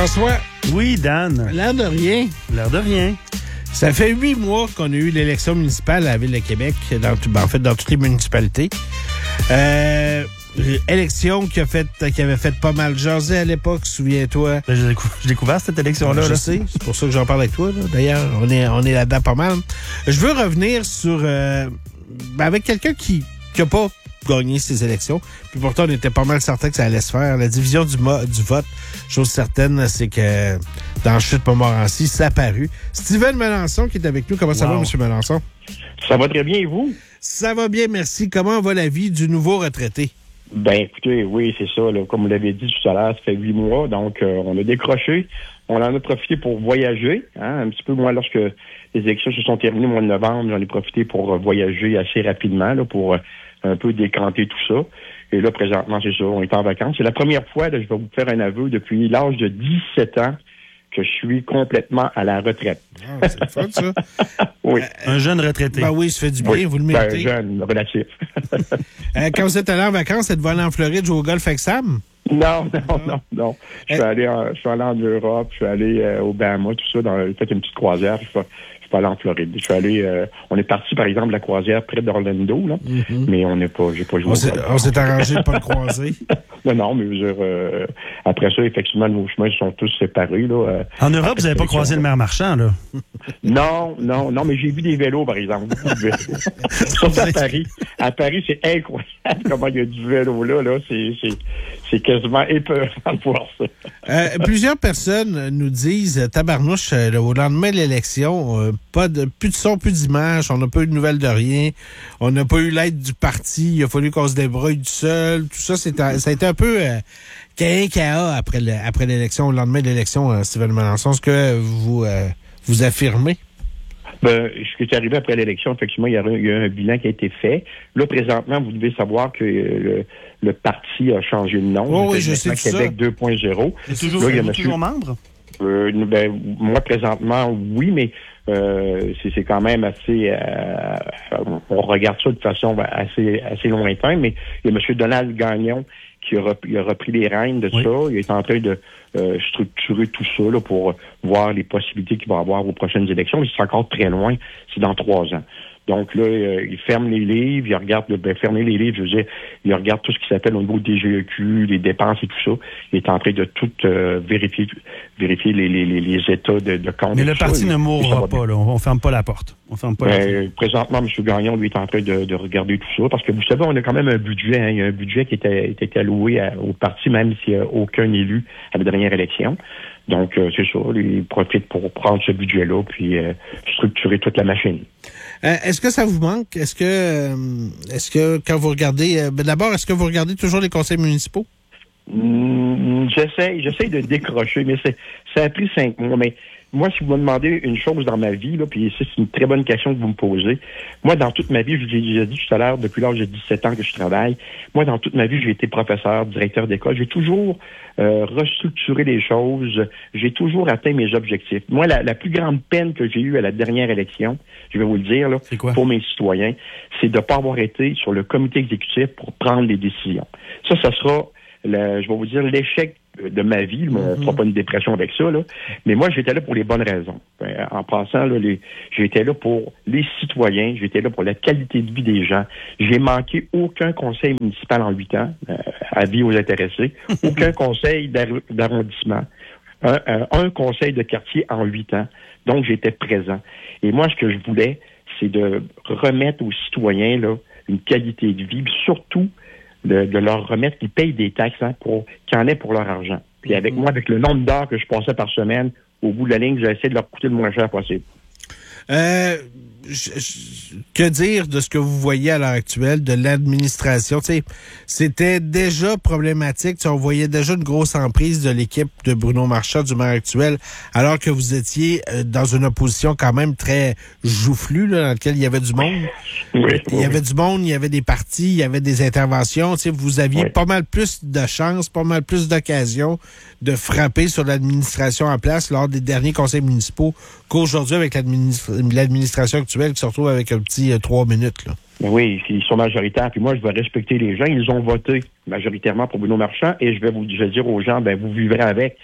François. Oui, Dan. L'air de rien. L'air de rien. Ça fait 8 mois qu'on a eu l'élection municipale à la Ville de Québec, dans toutes les municipalités. Élection qui avait fait pas mal jaser à l'époque, souviens-toi. J'ai découvert cette élection-là. Je sais, c'est pour ça que j'en parle avec toi. Là. D'ailleurs, on est là-dedans pas mal. Je veux revenir sur avec quelqu'un qui a pas gagné ces élections. Puis pourtant, on était pas mal certain que ça allait se faire. La division du vote, chose certaine, c'est que dans Chute-Montmorency, ça a paru. Steven Melançon qui est avec nous. Comment ça va, M. Melançon? Ça va très bien, et vous? Ça va bien, merci. Comment va la vie du nouveau retraité? Ben, écoutez, oui, c'est ça. Là, comme vous l'avez dit tout à l'heure, ça fait 8 mois. Donc, on a décroché. On en a profité pour voyager. Un petit peu, moi, lorsque les élections se sont terminées au mois de novembre, j'en ai profité pour voyager assez rapidement, là, pour un peu décanter tout ça. Et là, présentement, c'est ça, on est en vacances. C'est la première fois, là, je vais vous faire un aveu, depuis l'âge de 17 ans, que je suis complètement à la retraite. Ah, c'est le fun, ça. Oui. Un jeune retraité. Ben oui, ça fait du bien, Oui, vous le méritez. Un jeune, relatif. Quand vous êtes allé en vacances, êtes-vous allé en Floride jouer au golf avec Sam? Non. Je suis allé en Europe, je suis allé aux Bahamas, tout ça, j'ai fait une petite croisière, je suis pas allé en Floride. Je suis allé, on est parti, par exemple, la croisière près d'Orlando, là, mais j'ai pas joué on s'est arrangé de pas le croiser. Non, mais je veux dire, après ça, effectivement, nos chemins sont tous séparés, là. En Europe, vous n'avez pas croisé le maire Marchand, là? Non, mais j'ai vu des vélos, par exemple. Beaucoup de vélos. Surtout à Paris. À Paris, c'est incroyable comment il y a du vélo là. C'est quasiment épeurant de voir ça. Plusieurs personnes nous disent, tabarnouche, au lendemain de l'élection, plus de son, plus d'image, on n'a pas eu de nouvelles de rien, on n'a pas eu l'aide du parti, il a fallu qu'on se débrouille tout seul, tout ça, ça a été un peu caïn après l'élection, au lendemain de l'élection, Steven Melançon. Est-ce que vous affirmez? Ben, ce qui est arrivé après l'élection, effectivement, il y a eu un bilan qui a été fait. Là, présentement, vous devez savoir que le parti a changé de nom. Oh, oui, je sais tout Québec 2.0. C'est toujours membre? Moi, présentement, oui, mais c'est quand même assez... on regarde ça de façon assez lointaine, mais il y a M. Donald Gagnon qui a repris les rênes de ça. Il est en train de structurer tout ça là, pour voir les possibilités qu'il va avoir aux prochaines élections. Mais c'est encore très loin. C'est dans 3 ans. Donc là, il ferme les livres, il regarde, fermer les livres, je veux dire, il regarde tout ce qui s'appelle au niveau des GEQ, les dépenses et tout ça. Il est en train de tout vérifier les états de compte. Mais le parti ne mourra pas, là. On ferme pas la porte. Présentement, M. Gagnon, lui, est en train de regarder tout ça, parce que vous savez, on a quand même un budget, hein. Il y a un budget qui était alloué au parti, même s'il n'y a aucun élu à la dernière élection. Donc, c'est ça, il profite pour prendre ce budget-là, puis structurer toute la machine. Est-ce que ça vous manque? Est-ce que quand vous regardez... d'abord, est-ce que vous regardez toujours les conseils municipaux? J'essaie de décrocher, mais ça a pris 5 mois. Mais moi, si vous me demandez une chose dans ma vie, là, puis c'est une très bonne question que vous me posez. Moi, dans toute ma vie, je vous ai déjà dit tout à l'heure, depuis l'âge de 17 ans que je travaille, moi, dans toute ma vie, j'ai été professeur, directeur d'école. J'ai toujours restructuré les choses. J'ai toujours atteint mes objectifs. Moi, la plus grande peine que j'ai eue à la dernière élection, je vais vous le dire, là, pour mes citoyens, c'est de ne pas avoir été sur le comité exécutif pour prendre les décisions. Ça sera, je vais vous dire, l'échec de ma vie. On ne fera pas une dépression avec ça, là. Mais moi, j'étais là pour les bonnes raisons. En passant, là, j'étais là pour les citoyens, j'étais là pour la qualité de vie des gens. J'ai manqué aucun conseil municipal en 8 ans, avis aux intéressés, aucun conseil d'arrondissement, un conseil de quartier en 8 ans. Donc, j'étais présent. Et moi, ce que je voulais, c'est de remettre aux citoyens là, une qualité de vie, surtout de leur remettre qu'ils payent des taxes qu'ils en aient pour leur argent. Puis avec moi, avec le nombre d'heures que je passais par semaine, au bout de la ligne, j'ai essayé de leur coûter le moins cher possible. Que dire de ce que vous voyez à l'heure actuelle de l'administration? T'sais, c'était déjà problématique. On voyait déjà une grosse emprise de l'équipe de Bruno Marchand, du maire actuel, alors que vous étiez dans une opposition quand même très joufflue, là, dans laquelle il y avait du monde. Il y avait du monde, il y avait des partis, il y avait des interventions. Vous aviez pas mal plus de chances, pas mal plus d'occasions de frapper sur l'administration en place lors des derniers conseils municipaux qu'aujourd'hui avec l'administration actuelle qui se retrouve avec un petit 3 minutes. Là. Oui, ils sont majoritaires. Puis moi, je vais respecter les gens. Ils ont voté majoritairement pour Bruno Marchand et je vais dire aux gens, vous vivrez avec.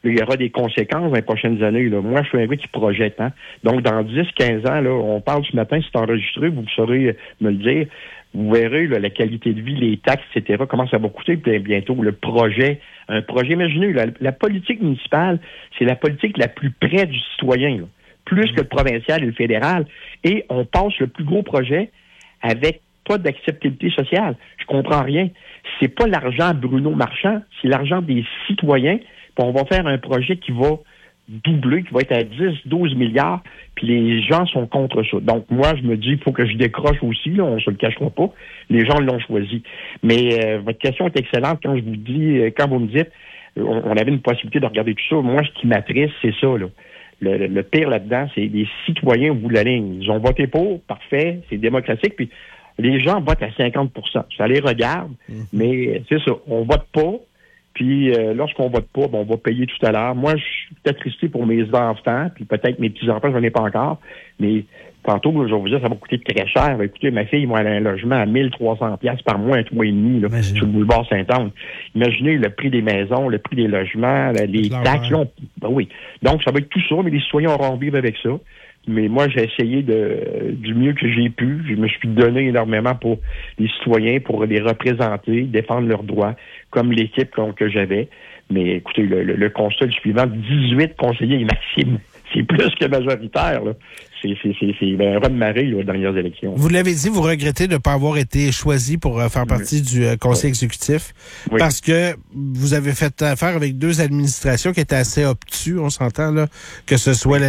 il y aura des conséquences dans les prochaines années. Là. Moi, je suis un gars qui projette. Hein? Donc, dans 10-15 ans, là, on parle ce matin, c'est enregistré, vous saurez me le dire. Vous verrez là, la qualité de vie, les taxes, etc., comment ça va coûter bientôt. Un projet, imaginez, la politique municipale, c'est la politique la plus près du citoyen, là, plus que le provincial et le fédéral. Et on passe le plus gros projet avec pas d'acceptabilité sociale. Je comprends rien. C'est pas l'argent Bruno Marchand, c'est l'argent des citoyens. Puis on va faire un projet qui va doubler, qui va être à 10-12 milliards, puis les gens sont contre ça. Donc, moi, je me dis, il faut que je décroche aussi, là, on se le cachera pas. Les gens l'ont choisi. Mais votre question est excellente quand vous me dites, on avait une possibilité de regarder tout ça. Moi, ce qui m'attriste, c'est ça, là. Le pire là-dedans, c'est les citoyens au bout de la ligne. Ils ont voté pour, parfait, c'est démocratique, puis les gens votent à 50 %. Ça les regarde, mais c'est ça, on vote pas, puis lorsqu'on vote pas, on va payer tout à l'heure. Moi, je suis attristé pour mes enfants, puis peut-être mes petits-enfants, j'en ai pas encore, mais tantôt, je vais vous dire, ça va coûter très cher. Écoutez, ma fille, moi, elle a un logement à 1300 $ par mois, un toit et demi, là, sur le boulevard Sainte-Anne. Imaginez le prix des maisons, le prix des logements, les taxes. Là, ben oui. Donc, ça va être tout ça, mais les citoyens auront à vivre avec ça. Mais moi, j'ai essayé du mieux que j'ai pu. Je me suis donné énormément pour les citoyens, pour les représenter, défendre leurs droits, comme l'équipe que j'avais. Mais écoutez, le constat est le suivant, 18 conseillers maximes. C'est plus que majoritaire, là. C'est un raz-de-marée aux dernières élections. Vous l'avez dit, vous regrettez de ne pas avoir été choisi pour faire partie du conseil exécutif parce que vous avez fait affaire avec deux administrations qui étaient assez obtus, on s'entend, là, que ce soit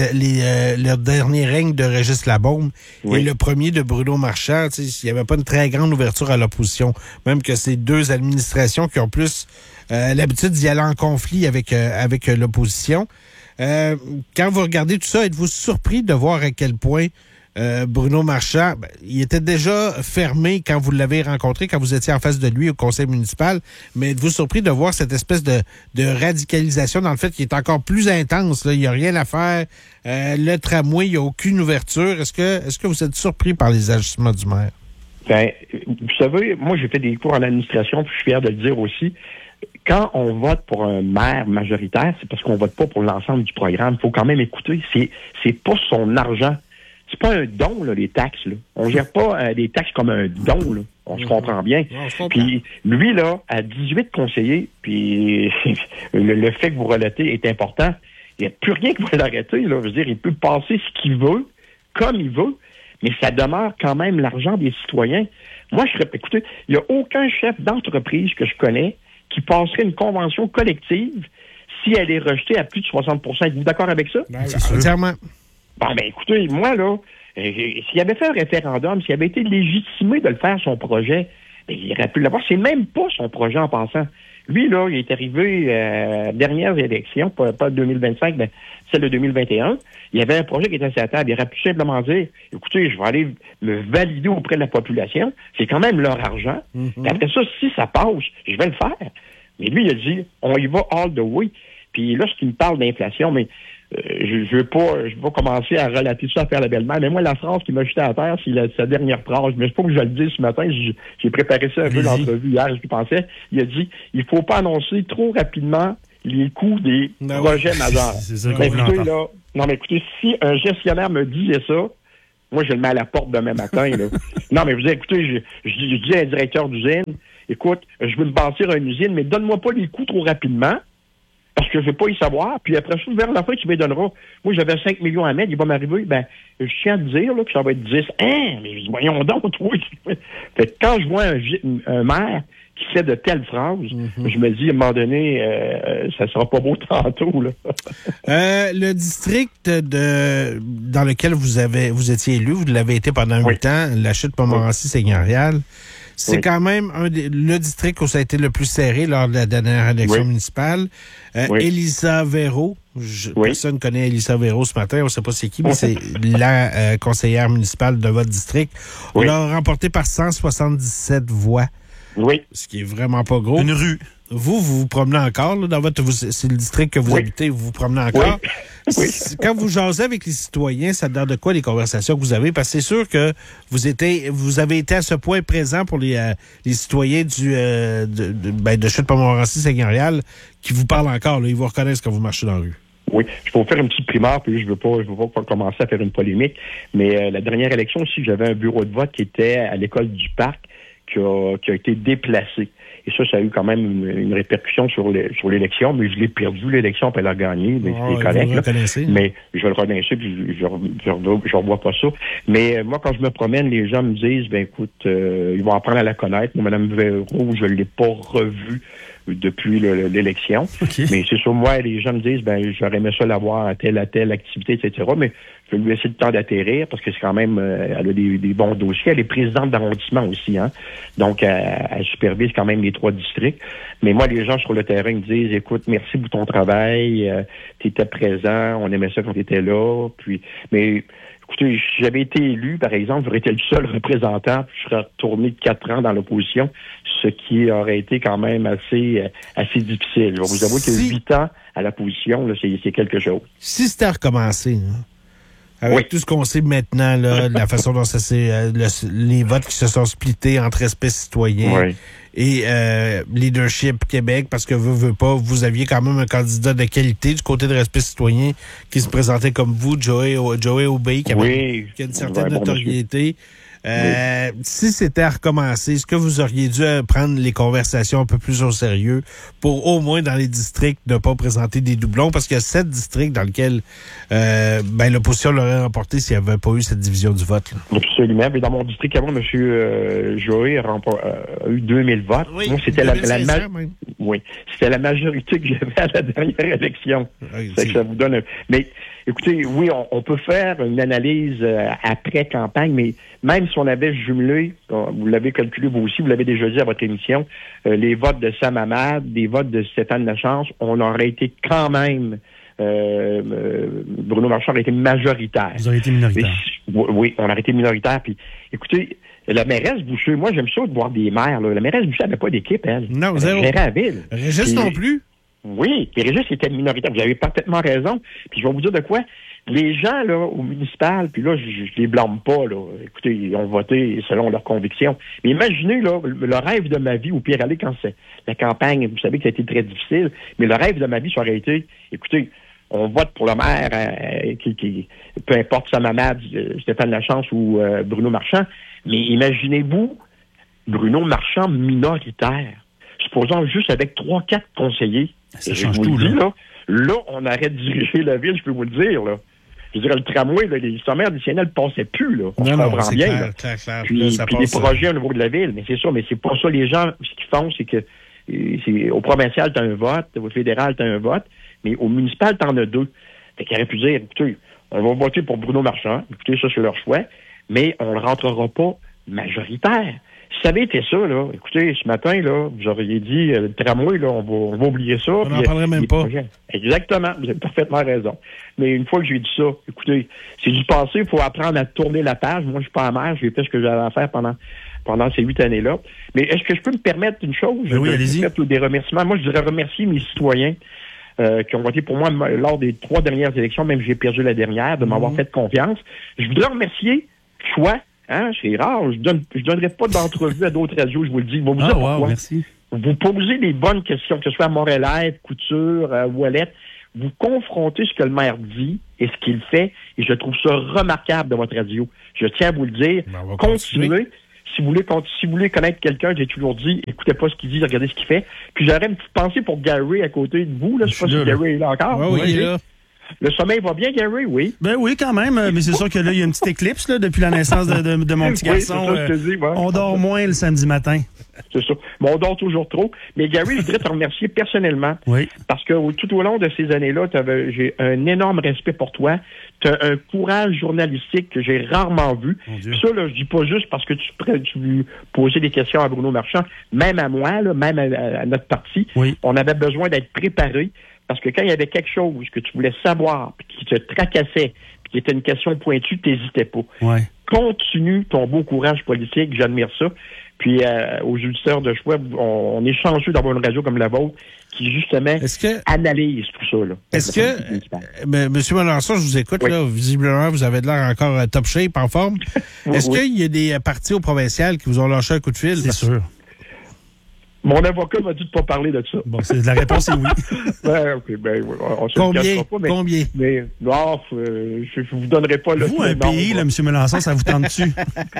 le dernier règne de Régis Labaume et le premier de Bruno Marchand. Il n'y avait pas une très grande ouverture à l'opposition, même que ces deux administrations qui ont plus l'habitude d'y aller en conflit avec l'opposition. Quand vous regardez tout ça, êtes-vous surpris de voir à quel point Bruno Marchand, il était déjà fermé quand vous l'avez rencontré, quand vous étiez en face de lui au conseil municipal, mais êtes-vous surpris de voir cette espèce de radicalisation dans le fait qu'il est encore plus intense, là, il n'y a rien à faire, le tramway, il n'y a aucune ouverture. Est-ce que vous êtes surpris par les ajustements du maire? Ben, vous savez, moi j'ai fait des cours en administration, puis je suis fier de le dire aussi. Quand on vote pour un maire majoritaire, c'est parce qu'on vote pas pour l'ensemble du programme. Il faut quand même écouter. C'est pas son argent. C'est pas un don, là, les taxes. Là. On gère pas les taxes comme un don. Là. On se comprend bien. Puis lui, là, à 18 conseillers, puis le fait que vous relatez est important. Il n'y a plus rien qui va l'arrêter. Là. Je veux dire, il peut passer ce qu'il veut, comme il veut, mais ça demeure quand même l'argent des citoyens. Moi, écoutez, il n'y a aucun chef d'entreprise que je connais qui passerait une convention collective si elle est rejetée à plus de 60 %. Êtes-vous d'accord avec ça? Ben, entièrement. Bon, ben écoutez, moi, là, s'il avait fait un référendum, s'il avait été légitimé de le faire, son projet, il aurait pu l'avoir. C'est même pas son projet en passant. Lui, là, il est arrivé à dernières élections, pas 2025, mais celle de 2021. Il y avait un projet qui était sur la table. Il aurait pu simplement dire, écoutez, je vais aller me valider auprès de la population. C'est quand même leur argent. Et après ça, si ça passe, je vais le faire. Mais lui, il a dit, on y va all the way. Puis là, ce qu'il me parle d'inflation, mais je veux pas commencer à relater ça à faire la belle-mère. Mais moi, la phrase qui m'a jeté à terre, c'est sa dernière phrase. Mais il faut que je le dise ce matin. J'ai préparé ça un peu l'entrevue hier, je pensais. Il a dit, il faut pas annoncer trop rapidement les coûts des projets majeurs. C'est ça qu'on écoutez, là, non, mais écoutez, si un gestionnaire me disait ça, moi, je le mets à la porte demain matin. Là. Non, mais vous écoutez, je dis à un directeur d'usine, écoute, je veux me bâtir une usine, mais donne-moi pas les coûts trop rapidement, parce que je veux pas y savoir. Puis après ça, vers la fin, tu me donneras. Moi, j'avais 5 millions à mettre, il va m'arriver, je tiens à te dire là, que ça va être 10. Mais voyons donc, toi. Fait que quand je vois un maire qui fait de telles phrases, je me dis, à un moment donné, ça sera pas beau tantôt, là. Le district dans lequel vous étiez élu, vous l'avez été pendant 8 ans, la chute Montmorency seigneuriale, c'est quand même le district où ça a été le plus serré lors de la dernière élection municipale. Elisa Véro, personne ne connaît Elisa Véro ce matin, on ne sait pas c'est qui, mais c'est la conseillère municipale de votre district. On l'a remporté par 177 voix. Oui. Ce qui est vraiment pas gros. Une rue. vous vous promenez encore là, dans c'est le district que vous habitez, vous vous promenez encore. Oui. Quand vous jasez avec les citoyens, ça donne de quoi les conversations que vous avez? Parce que c'est sûr que vous avez été à ce point présent pour les citoyens de Chute-Montmorency-Seigneurial qui vous parlent encore. Là, ils vous reconnaissent quand vous marchez dans la rue. Oui, je peux vous faire une petite primaire, puis je veux pas commencer à faire une polémique, mais la dernière élection aussi, j'avais un bureau de vote qui était à l'école du Parc qui a été déplacé. Et ça a eu quand même une répercussion sur l'élection, mais je l'ai perdu, l'élection, puis elle a gagné, mais c'est correct. Mais je vais le reconnaître, puis je revois pas ça. Mais moi, quand je me promène, les gens me disent, écoute, ils vont apprendre à la connaître. Moi, Mme Véraud, je l'ai pas revue depuis l'élection. Okay. Mais c'est sûr, moi, les gens me disent, j'aurais aimé ça l'avoir à telle activité, etc. Mais je vais lui laisser le temps d'atterrir parce que c'est quand même, elle a des bons dossiers. Elle est présidente d'arrondissement aussi, hein. Donc, elle supervise quand même les 3 districts. Mais moi, les gens sur le terrain me disent, écoute, merci pour ton travail, tu étais présent, on aimait ça quand tu étais là. Mais écoutez, si j'avais été élu, par exemple, j'aurais été le seul représentant, puis je serais retourné de 4 ans dans l'opposition, ce qui aurait été quand même assez difficile. Je vais vous avouer que 8 ans à l'opposition, là, c'est quelque chose. Si c'était à recommencer, avec tout ce qu'on sait maintenant, là, la façon dont ça s'est, les votes qui se sont splittés entre respect citoyen et Leadership Québec, parce que veut pas, vous aviez quand même un candidat de qualité du côté de respect citoyen qui se présentait comme vous, Joey Aubé, qui a une certaine notoriété. Si c'était à recommencer, est-ce que vous auriez dû prendre les conversations un peu plus au sérieux pour au moins dans les districts ne pas présenter des doublons? Parce qu'il y a 7 districts dans lesquels l'opposition l'aurait remporté s'il n'y avait pas eu cette division du vote. Là. Absolument. Mais dans mon district avant, M. Joey a eu 2000 votes. Oui, donc, c'était c'était la majorité que j'avais à la dernière élection. Oui, ça vous donne Mais écoutez, oui, on peut faire une analyse après campagne, mais même si on avait jumelé, vous l'avez calculé vous aussi, vous l'avez déjà dit à votre émission, les votes de Sam Hamad, des votes de Stéphane Lachance, on aurait été quand même, Bruno Marchand aurait été majoritaire. Vous auriez été minoritaire. Oui, on aurait été minoritaire. Puis, écoutez, la mairesse Boucher, moi j'aime ça de voir des maires. Là. La mairesse Boucher n'avait pas d'équipe, elle. Non, zéro. Elle gérait la ville. Régis non plus. Oui, puis Régis était minoritaire. Vous avez parfaitement raison. Puis je vais vous dire de quoi. Les gens, là, au municipal, puis là, je les blâme pas, là. Écoutez, ils ont voté selon leurs convictions. Mais imaginez, là, le rêve de ma vie, au pire aller quand c'est la campagne, vous savez que ça a été très difficile, mais le rêve de ma vie, ça aurait été, écoutez, on vote pour le maire, qui peu importe Sam Hamad, Stéphane Lachance ou Bruno Marchand, mais imaginez-vous Bruno Marchand minoritaire, supposons juste avec 3-4 conseillers. Ça change tout, là, on arrête de diriger la ville, je peux vous le dire, là. Je veux dire, le tramway, là, les sommaires additionnels ne passaient plus, là. On se comprend bien, clair, là. Clair. Puis les projets au niveau de la ville, mais c'est ça, mais c'est pas ça. Les gens, ce qu'ils font, c'est que au provincial, t'as un vote, au fédéral, t'as un vote, mais au municipal, t'en as 2. Fait qu'il aurait pu dire, écoutez, on va voter pour Bruno Marchand, écoutez, ça, c'est leur choix, mais on ne rentrera pas majoritaire. Si ça avait été ça, là, écoutez, ce matin, là, vous auriez dit, le tramway, là, on va oublier ça. On n'en parlerait même pas. Exactement, vous avez parfaitement raison. Mais une fois que j'ai dit ça, écoutez, c'est du passé, il faut apprendre à tourner la page. Moi, je suis pas amer, j'ai fait ce que j'avais à faire pendant ces 8 années-là. Mais est-ce que je peux me permettre une chose? Oui, allez-y. Des remerciements. Moi, je voudrais remercier mes citoyens qui ont voté pour moi lors des 3 dernières élections, même j'ai perdu la dernière, de m'avoir fait confiance. Je voudrais remercier Choix. Hein, c'est rare. Je donnerai pas d'entrevue à d'autres radios, je vous le dis. Je vais vous dire pourquoi. Merci. Vous posez des bonnes questions, que ce soit à Montréal, Couture, Ouellette. Vous confrontez ce que le maire dit et ce qu'il fait, et je trouve ça remarquable de votre radio. Je tiens à vous le dire. Continuez. Si vous voulez connaître quelqu'un, j'ai toujours dit, écoutez pas ce qu'il dit, regardez ce qu'il fait. Puis j'aurais une petite pensée pour Gary à côté de vous. Là. Je sais pas si Gary est là encore. Oui, il est là. Le sommeil va bien, Gary, oui? Ben oui, quand même. Mais c'est sûr que là, il y a une petite éclipse là, depuis la naissance de mon petit garçon. Oui, c'est ça que je te dis, ouais. On dort moins le samedi matin. C'est ça. Mais on dort toujours trop. Mais Gary, je voudrais te remercier personnellement. Oui. Parce que tout au long de ces années-là, j'ai un énorme respect pour toi. Tu as un courage journalistique que j'ai rarement vu. Ça, là, je dis pas juste parce que tu posais des questions à Bruno Marchand. Même à moi, là, même à notre parti, on avait besoin d'être préparé. Parce que quand il y avait quelque chose que tu voulais savoir, puis qui te tracassait, puis qui était une question pointue, tu n'hésitais pas. Ouais. Continue ton beau courage politique, j'admire ça. Puis aux auditeurs de choix, on est chanceux d'avoir une radio comme la vôtre qui, justement, analyse tout ça. Là. Est-ce que, M. Melançon, je vous écoute, là, visiblement, vous avez de l'air encore top shape, en forme. Est-ce qu'il y a des partis au provincial qui vous ont lâché un coup de fil? C'est sûr. Mon avocat m'a dit de ne pas parler de ça. Bon, la réponse est oui. On se Combien? Pas, mais, mais non, je ne vous donnerai pas le Vous, un pays, là, M. Melançon, ça vous tente dessus?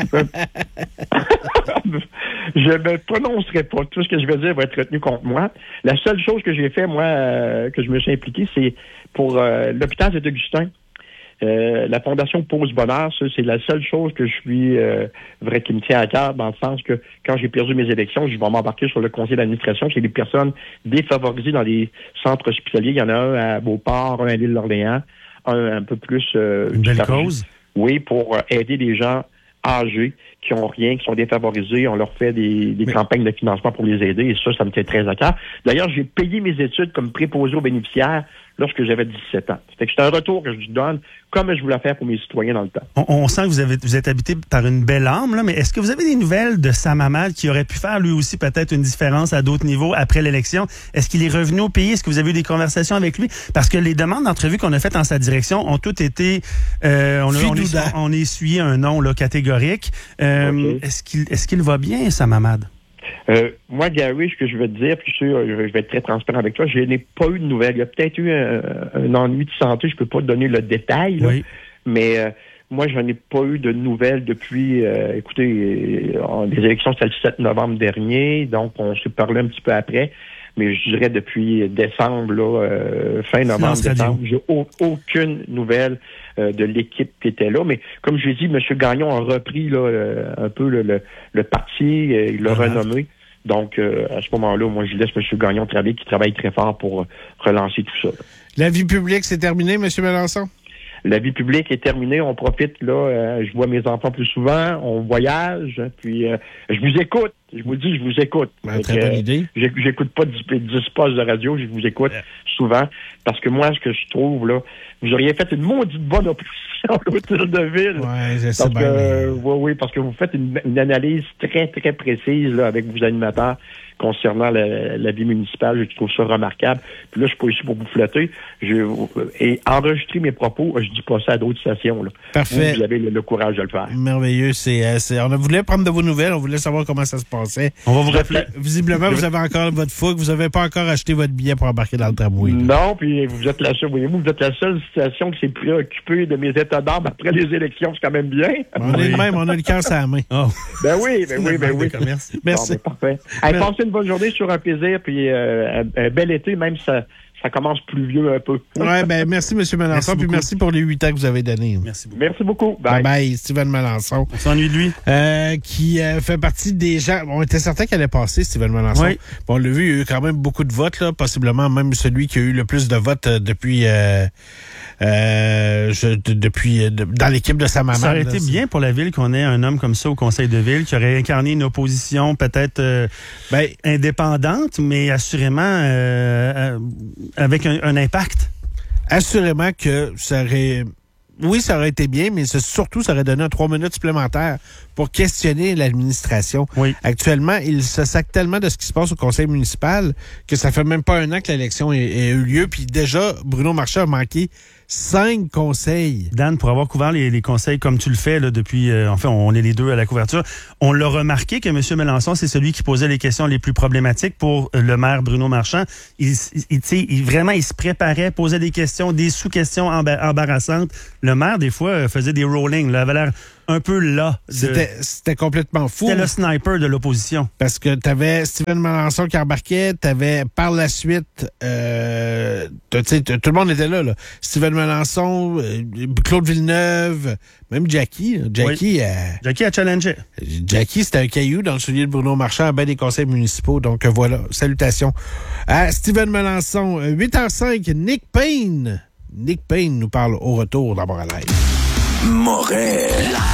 Je ne me prononcerai pas. Tout ce que je vais dire va être retenu contre moi. La seule chose que j'ai fait, moi, que je me suis impliqué, c'est pour l'hôpital Saint-Augustin. La Fondation Pause Bonheur, ça, c'est la seule chose que je suis vrai qui me tient à cœur, dans le sens que quand j'ai perdu mes élections, je vais m'embarquer sur le conseil d'administration. C'est des personnes défavorisées dans les centres hospitaliers. Il y en a un à Beauport, un à l'île d'Orléans, un peu plus... une belle cause? Oui, pour aider des gens âgés qui ont rien, qui sont défavorisés. On leur fait des campagnes de financement pour les aider et ça me tient très à cœur. D'ailleurs, j'ai payé mes études comme préposé aux bénéficiaires lorsque j'avais 17 ans. C'est un retour que je donne comme je voulais faire pour mes citoyens dans le temps. On sent que vous êtes habité par une belle âme, là, mais est-ce que vous avez des nouvelles de Sam Hamad qui aurait pu faire lui aussi peut-être une différence à d'autres niveaux après l'élection? Est-ce qu'il est revenu au pays? Est-ce que vous avez eu des conversations avec lui? Parce que les demandes d'entrevue qu'on a faites en sa direction ont toutes été... on a essuyé un nom là, catégorique. Okay. Est-ce qu'il va bien, Sam Hamad? Moi, Gary, ce que je vais te dire, puis je vais être très transparent avec toi, je n'ai pas eu de nouvelles. Il y a peut-être eu un ennui de santé, je peux pas te donner le détail, là, mais moi, je n'ai pas eu de nouvelles depuis, écoutez, les élections, c'était le 7 novembre dernier, donc on s'est parlé un petit peu après, mais je dirais depuis décembre, là, fin novembre, décembre, j'ai aucune nouvelle de l'équipe qui était là. Mais comme je l'ai dit, M. Gagnon a repris là, un peu le parti, il l'a renommé. Donc, à ce moment-là, moi, je laisse M. Gagnon travailler, qui travaille très fort pour relancer tout ça. Là. La vie publique, c'est terminé, M. Melançon? La vie publique est terminée. On profite, là, je vois mes enfants plus souvent, on voyage, puis je vous écoute. Je vous dis, je vous écoute. Très bonne idée. J'écoute pas 10 postes de radio, je vous écoute souvent. Parce que moi, ce que je trouve, là, vous auriez fait une maudite bonne opposition à l'hôtel de ville. Oui, je sais bien. Oui, parce que vous faites une analyse très, très précise là, avec vos animateurs concernant la vie municipale. Je trouve ça remarquable. Puis là, je suis pas ici pour vous flatter. Et enregistrer mes propos, je dis pas ça à d'autres stations. Là. Parfait. Vous avez le courage de le faire. Merveilleux. On voulait prendre de vos nouvelles. On voulait savoir comment ça se passait. On va vous rappeler. Visiblement, vous avez encore votre fougue. Vous n'avez pas encore acheté votre billet pour embarquer dans le tramway. Non, puis vous êtes la seule, voyez-vous, vous êtes la seule station qui s'est préoccupée de mes états d'âme après les élections. C'est quand même bien. On est le même. On a le cœur sur la main. Oh. Ben oui. Merci. Bon, parfait. Allez, passez une bonne journée, sur un plaisir, puis un bel été, même si ça commence pluvieux un peu. Oui, ben merci, M. Melançon, puis merci pour les 8 ans que vous avez donnés. Merci beaucoup. Bye. Bye, Steven Melançon. On s'ennuie de lui. Qui fait partie des gens... On était certain qu'elle allait passer, Steven Melançon. Oui. Bon, on l'a vu, il y a eu quand même beaucoup de votes, là, possiblement même celui qui a eu le plus de votes depuis... dans l'équipe de Sam Hamad. Ça aurait été bien pour la ville qu'on ait un homme comme ça au conseil de ville qui aurait incarné une opposition peut-être indépendante, mais assurément avec un impact. Assurément que ça aurait... Oui, ça aurait été bien, mais surtout, ça aurait donné 3 minutes supplémentaires pour questionner l'administration. Oui. Actuellement, il se sac tellement de ce qui se passe au conseil municipal que ça fait même pas un an que l'élection ait eu lieu. Puis déjà, Bruno Marchand a manqué 5 conseils. Dan, pour avoir couvert les conseils comme tu le fais là, depuis... on est les deux à la couverture. On l'a remarqué que M. Melançon, c'est celui qui posait les questions les plus problématiques pour le maire Bruno Marchand. Il se préparait, posait des questions, des sous-questions embarrassantes. Le maire, des fois, faisait des rollings. Là, avait l'air un peu là. C'était complètement fou. C'était le sniper de l'opposition. Parce que t'avais Steven Melançon qui embarquait, t'avais par la suite, tout le monde était là. Steven Melançon, Claude Villeneuve, même Jackie. Jackie a challengé. Jackie, c'était un caillou dans le soulier de Bruno Marchand à ben des conseils municipaux. Donc voilà, salutations à Steven Melançon. 8h05, Nick Payne. Nick Payne nous parle au retour d'abord à l'aide. Morel.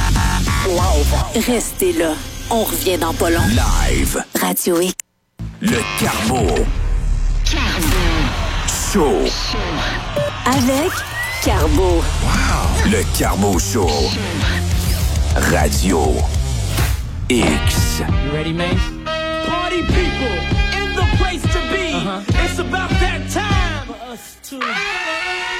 Restez là. On revient dans pas long. Live. Radio X. Le Carbo. Show. Avec Carbo. Wow. Le Carbo Show. Radio X. You ready, man? Party people in the place to be. It's about that time for us to